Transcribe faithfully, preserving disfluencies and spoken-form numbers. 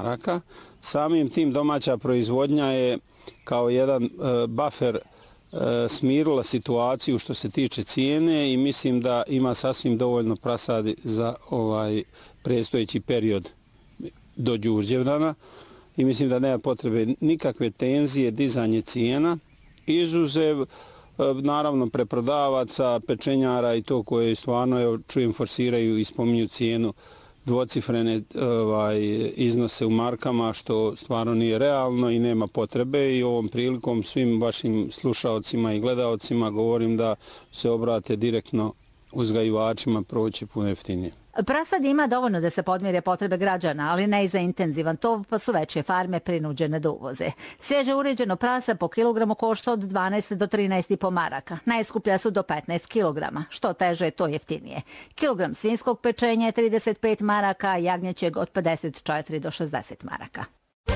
maraka. Samim tim domaća proizvodnja je kao jedan e, buffer e, smirila situaciju što se tiče cijene i mislim da ima sasvim dovoljno prasadi za ovaj predstojeći period do Đurđevdana i mislim da nema potrebe nikakve tenzije, dizanje cijena, izuzev naravno preprodavaca, pečenjara i to koje stvarno, evo, čujem, forsiraju i spominju cijenu dvocifrene ovaj, iznose u markama, što stvarno nije realno i nema potrebe i ovom prilikom svim vašim slušaocima i gledaocima govorim da se obrate direktno uzgajivačima, proći puno jeftinije. Prasad ima dovoljno da se podmire potrebe građana, ali ne i za intenzivan tov, pa su veće farme prinuđene da uvoze. Svježe uređeno prasa po kilogramu košta od dvanaest do trinaest i po maraka. Najskuplja su do petnaest kilograma. Što teže, to jeftinije. Kilogram svinjskog pečenja je trideset pet maraka, a jagnjećeg od pedeset četiri do šezdeset maraka.